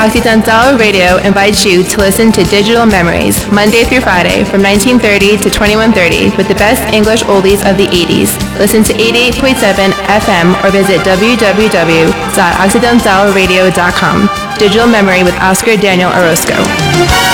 Occidental Radio invites you to listen to Digital Memories, Monday through Friday from 1930 to 2130 with the best English oldies of the 80s. Listen to 88.7 FM or visit www.occidentalradio.com. Digital Memory with Oscar Daniel Orozco.